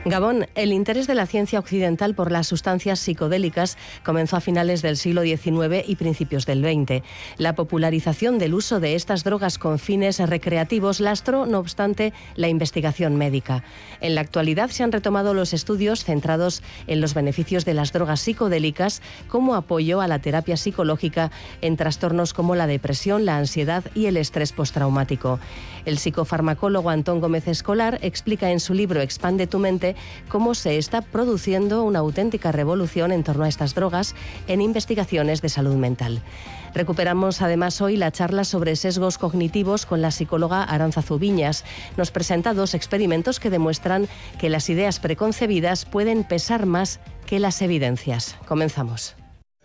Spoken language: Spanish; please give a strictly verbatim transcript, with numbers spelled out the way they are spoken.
Gabón, el interés de la ciencia occidental por las sustancias psicodélicas comenzó a finales del siglo diecinueve y principios del veinte. La popularización del uso de estas drogas con fines recreativos lastró, no obstante, la investigación médica. En la actualidad se han retomado los estudios centrados en los beneficios de las drogas psicodélicas como apoyo a la terapia psicológica en trastornos como la depresión, la ansiedad y el estrés postraumático. El psicofarmacólogo Antón Gómez Escolar explica en su libro Expande tu mente cómo se está produciendo una auténtica revolución en torno a estas drogas en investigaciones de salud mental. Recuperamos además hoy la charla sobre sesgos cognitivos con la psicóloga Arantzazu Viñas. Nos presenta dos experimentos que demuestran que las ideas preconcebidas pueden pesar más que las evidencias. Comenzamos.